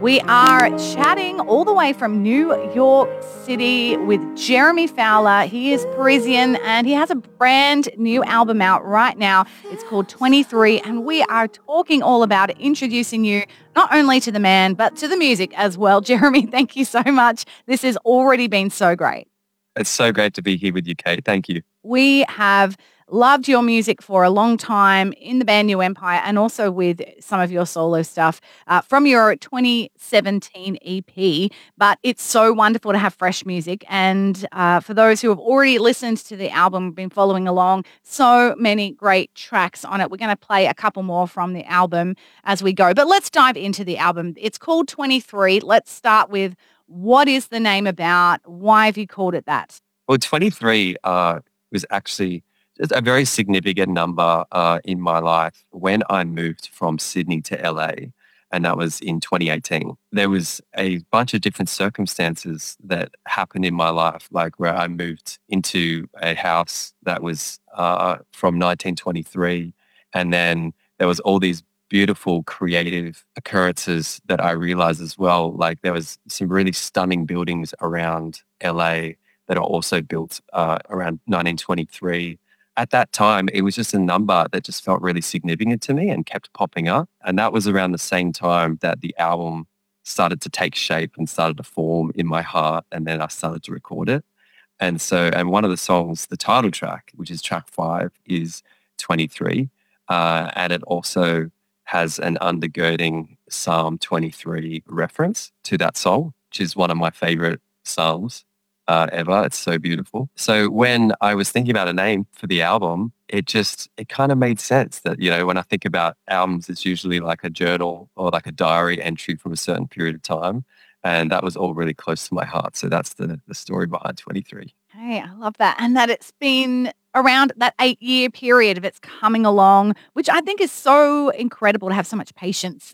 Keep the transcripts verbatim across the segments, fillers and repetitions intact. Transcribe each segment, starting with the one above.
We are chatting all the way from New York City with Jeremy Fowler. He is Parisian and he has a brand new album out right now. It's called twenty-three, and we are talking all about it, introducing you not only to the man but to the music as well. Jeremy, thank you so much. This has already been so great. It's so great to be here with you, Kate. Thank you. We have loved your music for a long time in the band New Empire and also with some of your solo stuff uh, from your twenty seventeen E P. But it's so wonderful to have fresh music. And uh, for those who have already listened to the album, been following along, so many great tracks on it. We're going to play a couple more from the album as we go. But let's dive into the album. It's called twenty-three. Let's start with, what is the name about? Why have you called it that? Well, twenty-three uh, was actually just a very significant number uh, in my life when I moved from Sydney to L A, and that was in twenty eighteen. There was a bunch of different circumstances that happened in my life, like where I moved into a house that was uh, from nineteen twenty-three, and then there was all these beautiful creative occurrences that I realized as well. Like there was some really stunning buildings around L A that are also built uh, around nineteen twenty-three. At that time, it was just a number that just felt really significant to me and kept popping up. And that was around the same time that the album started to take shape and started to form in my heart. And then I started to record it. And so, and one of the songs, the title track, which is track five, is twenty-three. Uh, and it also has an undergirding Psalm twenty-three reference to that song, which is one of my favorite psalms uh, ever. It's so beautiful. So when I was thinking about a name for the album, it just, it kind of made sense that, you know, when I think about albums, it's usually like a journal or like a diary entry from a certain period of time. And that was all really close to my heart. So that's the, the story behind twenty-three. Hey, I love that. And that it's been around that eight year period of it's coming along, which I think is so incredible to have so much patience.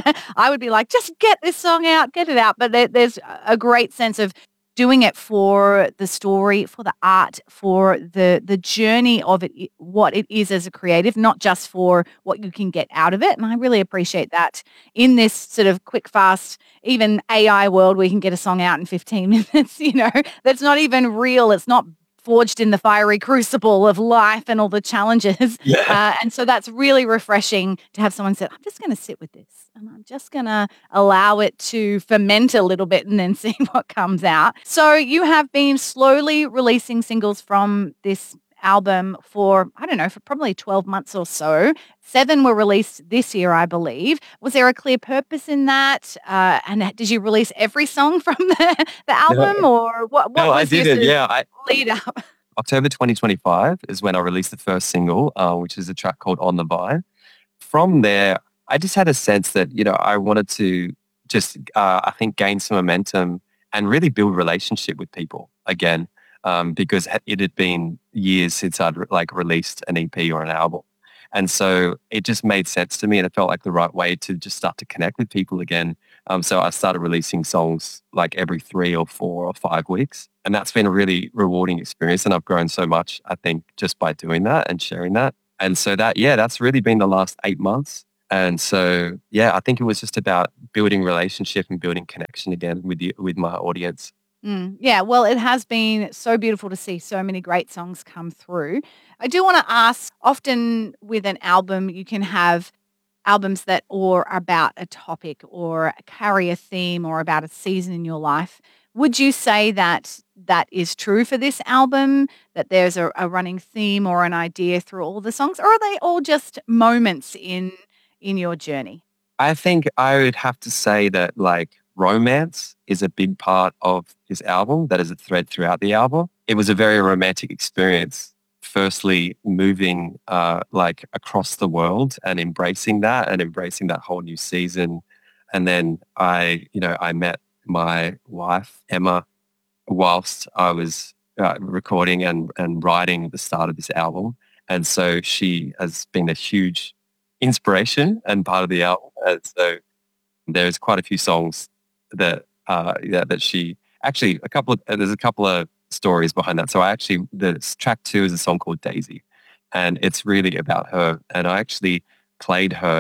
I would be like, just get this song out, get it out. But there, there's a great sense of doing it for the story, for the art, for the the journey of it, what it is as a creative, not just for what you can get out of it. And I really appreciate that in this sort of quick, fast, even A I world, we can get a song out in fifteen minutes, you know, that's not even real. It's not forged in the fiery crucible of life and all the challenges. Yeah. Uh, and so that's really refreshing to have someone say, I'm just going to sit with this and I'm just going to allow it to ferment a little bit and then see what comes out. So you have been slowly releasing singles from this album for, I don't know, for probably twelve months or so. Seven were released this year, I believe. Was there a clear purpose in that? Uh, and did you release every song from the, the album No. or what, what No, was I your didn't. sort of Yeah. I, lead up? October twenty twenty-five is when I released the first single, uh, which is a track called On the Vine. From there, I just had a sense that, you know, I wanted to just, uh, I think, gain some momentum and really build relationship with people again, um, because it had been years since I'd like released an E P or an album. And so it just made sense to me and it felt like the right way to just start to connect with people again. Um, so I started releasing songs like every three or four or five weeks. And that's been a really rewarding experience. And I've grown so much, I think, just by doing that and sharing that. And so that, yeah, that's really been the last eight months. And so, yeah, I think it was just about building relationship and building connection again with the, with my audience. Mm, yeah, well, it has been so beautiful to see so many great songs come through. I do want to ask, often with an album, you can have albums that are about a topic or carry a theme or about a season in your life. Would you say that that is true for this album, that there's a, a running theme or an idea through all the songs, or are they all just moments in in your journey? I think I would have to say that like romance is a big part of this album. That is a thread throughout the album. It was a very romantic experience. Firstly, moving uh, like across the world and embracing that and embracing that whole new season. And then I, you know, I met my wife, Emma, whilst I was uh, recording and, and writing the start of this album. And so she has been a huge inspiration and part of the album. And so there's quite a few songs that uh, yeah, that she actually a couple of there's a couple of stories behind that. So I actually the track two is a song called Daisy, and it's really about her. And I actually played her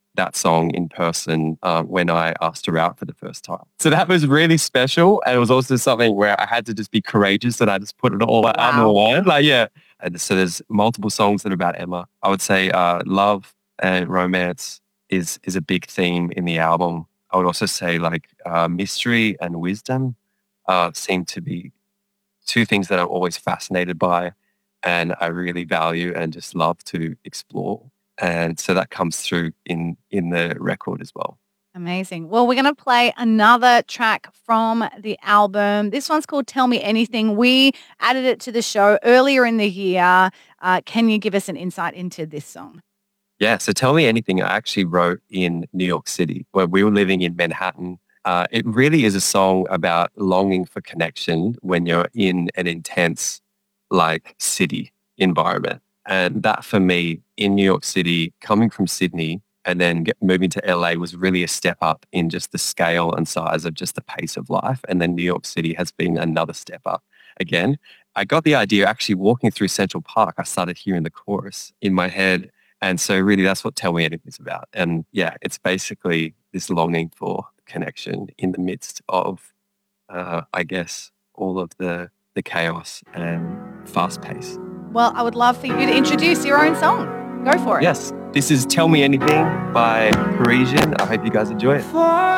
that song in person uh, when I asked her out for the first time. So that was really special. And it was also something where I had to just be courageous and I just put it all out on the Wow. line. Like, yeah. And so there's multiple songs that are about Emma. I would say uh, love and romance is is a big theme in the album. I would also say like uh, mystery and wisdom uh, seem to be two things that I'm always fascinated by and I really value and just love to explore. And so that comes through in in the record as well. Amazing. Well, we're going to play another track from the album. This one's called Tell Me Anything. We added it to the show earlier in the year. Uh, can you give us an insight into this song? Yeah, so Tell Me Anything I actually wrote in New York City where we were living in Manhattan. Uh, it really is a song about longing for connection when you're in an intense like city environment. And that for me in New York City, coming from Sydney and then get, moving to L A was really a step up in just the scale and size of just the pace of life. And then New York City has been another step up again. I got the idea actually walking through Central Park. I started hearing the chorus in my head. And so really that's what Tell Me Anything is about. And yeah, it's basically this longing for connection in the midst of, uh, I guess, all of the, the chaos and fast pace. Well, I would love for you to introduce your own song. Go for it. Yes, this is Tell Me Anything by Parisian. I hope you guys enjoy it.